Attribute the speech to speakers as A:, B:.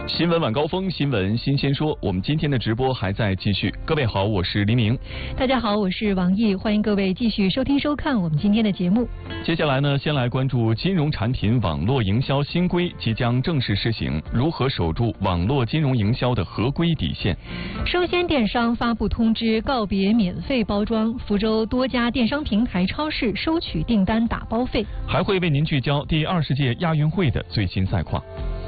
A: 新闻晚高峰，新闻新鲜说。我们今天的直播还在继续。各位好，我是黎明。
B: 大家好，我是王毅，欢迎各位继续收听收看我们今天的节目。
A: 接下来呢，先来关注金融产品网络营销新规即将正式施行，如何守住网络金融营销的合规底线？
B: 生鲜电商发布通知，告别免费包装，福州多家电商平台超市收取订单打包费。
A: 还会为您聚焦第20届亚运会的最新赛况。